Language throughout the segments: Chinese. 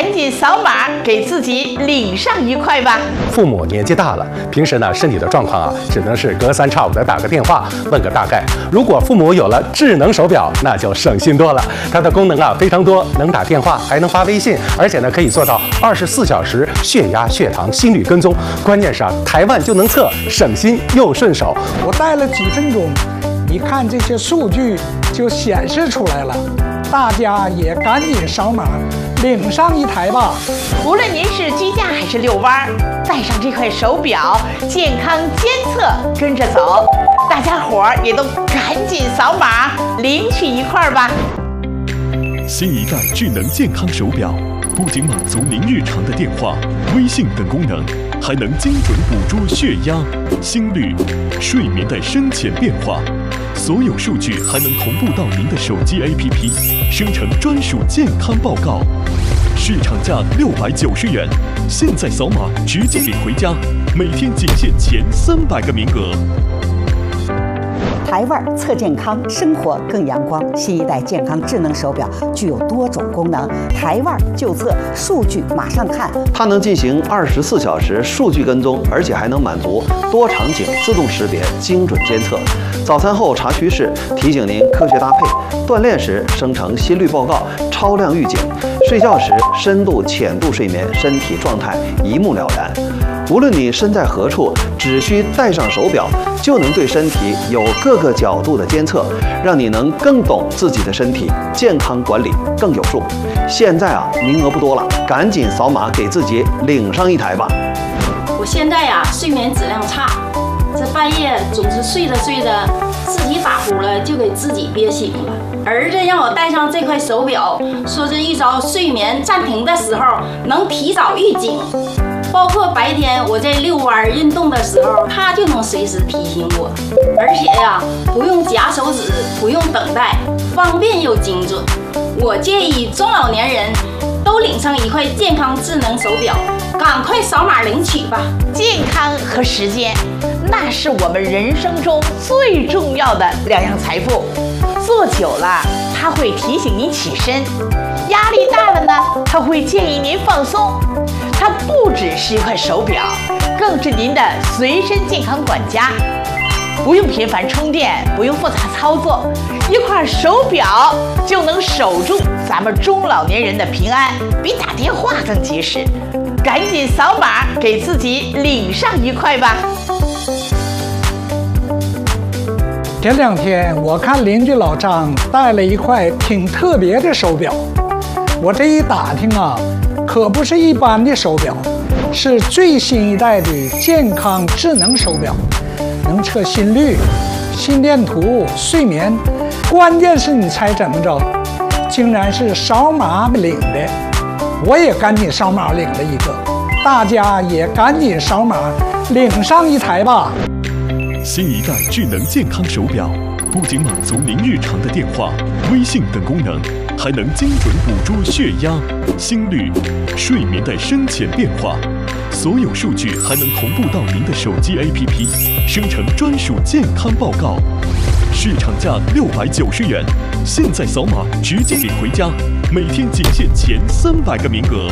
赶紧扫码给自己领上1块吧。 父母年纪大了，平时呢身体的状况啊，只能是隔3差5的打个电话问个大概。如果父母有了智能手表，那就省心多了。它的功能啊非常多，能打电话，还能发微信，而且呢可以做到24小时血压、血糖、心率跟踪。关键是啊，台湾就能测，省心又顺手。 我戴了几分钟，一看这些数据就显示出来了。大家也赶紧扫码领上1台吧。 无论您是居家还是遛弯，带上这块手表，健康监测跟着走。大家伙儿也都赶紧扫码领取1块吧。 新一代智能健康手表不仅满足您日常的电话、微信等功能，还能精准捕捉血压、心率、睡眠的深浅变化。所有数据还能同步到您的手机 APP， 生成专属健康报告。市场价690元，现在扫码直接领回家，每天仅限前300个名额。 台湾测健康，生活更阳光。新一代健康智能手表具有多种功能，台湾就测，数据马上看。 它能进行24小时数据跟踪，而且还能满足多场景自动识别、精准监测。早餐后查趋势，提醒您科学搭配；锻炼时生成心率报告、超量预警；睡觉时深度、浅度睡眠，身体状态一目了然。无论你身在何处，只需戴上手表，就能对身体有各个角度的监测，让你能更懂自己的身体，健康管理更有数。现在啊，名额不多了，赶紧扫码给自己领上1台吧。 我现在呀，睡眠质量差，这半夜总是睡着自己打呼了，就给自己憋醒了。儿子让我戴上这块手表，说是遇着睡眠暂停的时候能提早预警。包括白天我在遛弯运动的时候，它就能随时提醒我，而且呀，不用夹手指，不用等待，方便又精准。我建议中老年人都领上1块健康智能手表，赶快扫码领取吧。 健康和时间，那是我们人生中最重要的2样财富。坐久了，它会提醒您起身；压力大了呢，它会建议您放松。它不只是1块手表，更是您的随身健康管家。不用频繁充电，不用复杂操作，1块手表就能守住咱们中老年人的平安，比打电话更及时。赶紧扫码给自己领上1块吧。 前2天我看邻居老张戴了1块挺特别的手表，我这一打听啊，可不是一般的手表，是最新一代的健康智能手表，能测心率、心电图、睡眠。关键是你猜怎么着？竟然是扫码领的。我也赶紧扫码领了1个，大家也赶紧扫码领上1台吧。 新一代智能健康手表不仅满足您日常的电话、微信等功能，还能精准捕捉血压、心率、睡眠的深浅变化。所有数据还能同步到您的手机 APP， 生成专属健康报告。市场价690元，现在扫码直接领回家，每天仅限前300个名额。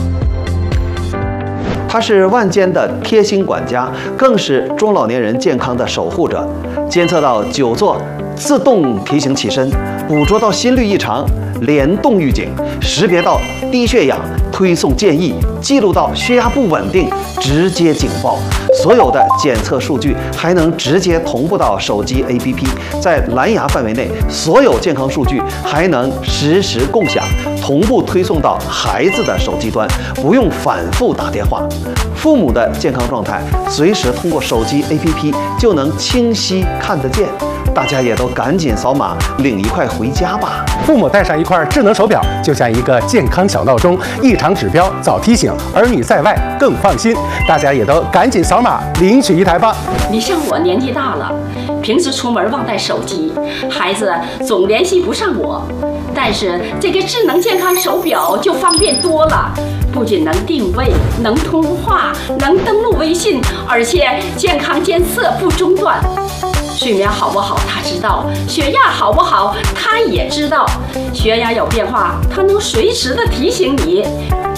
它是万间的贴心管家，更是中老年人健康的守护者。监测到久坐，自动提醒起身；捕捉到心率异常，联动预警；识别到低血氧，推送建议；记录到血压不稳定，直接警报。所有的检测数据还能直接同步到手机 APP， 在蓝牙范围内，所有健康数据还能实时共享，同步推送到孩子的手机端，不用反复打电话。父母的健康状态随时通过手机 APP 就能清晰看得见。大家也都赶紧扫码领1块回家吧。 父母带上1块智能手表，就像一个健康小闹钟，异常指标早提醒，儿女在外更放心。大家也都赶紧扫码领取1台吧。 你像我年纪大了，平时出门忘带手机，孩子总联系不上我，但是这个智能健康手表就方便多了。不仅能定位、能通话、能登录微信，而且健康监测不中断。睡眠好不好他知道，血压好不好他也知道，血压有变化他能随时的提醒你。